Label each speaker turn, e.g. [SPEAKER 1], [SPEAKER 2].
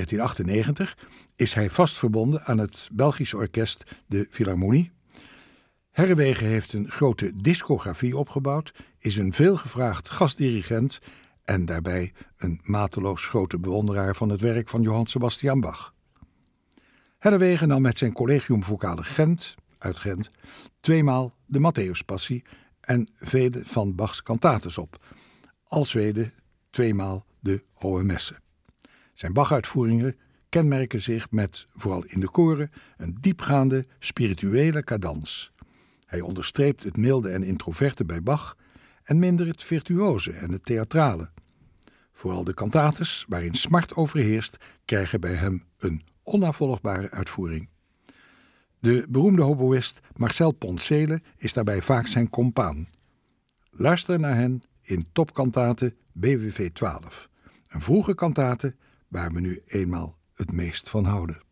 [SPEAKER 1] 1998 is hij vast verbonden aan het Belgische orkest de Philharmonie. Herreweghe heeft een grote discografie opgebouwd, is een veelgevraagd gastdirigent en daarbij een mateloos grote bewonderaar van het werk van Johann Sebastian Bach. Herreweghe nam met zijn Collegium Vocale uit Gent 2-maal de Matthäuspassie en vele van Bachs kantates op, alsmede 2-maal de Hohe Messe. Zijn Bach-uitvoeringen kenmerken zich met, vooral in de koren, een diepgaande spirituele cadans. Hij onderstreept het milde en introverte bij Bach en minder het virtuoze en het theatrale. Vooral de kantates, waarin smart overheerst, krijgen bij hem een onnavolgbare uitvoering. De beroemde hoboïst Marcel Poncele is daarbij vaak zijn compaan. Luister naar hen in Topkantate BWV 12, een vroege kantate waar we nu eenmaal het meest van houden.